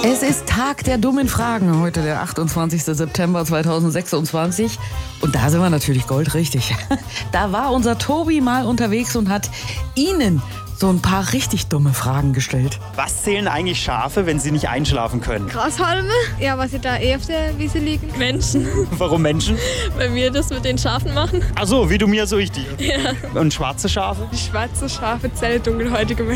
Es ist Tag der dummen Fragen, heute der 28. September 2026. Und da sind wir natürlich goldrichtig. Da war unser Tobi mal unterwegs und hat Ihnen so ein paar richtig dumme Fragen gestellt. Was zählen eigentlich Schafe, wenn sie nicht einschlafen können? Grashalme? Ja, was sie da auf der Wiese liegen. Menschen, Warum Menschen? weil wir das mit den Schafen machen. Ach so, wie du mir, so ich dir. Ja. Und schwarze Schafe? Die schwarze Schafe zählen dunkelhäutige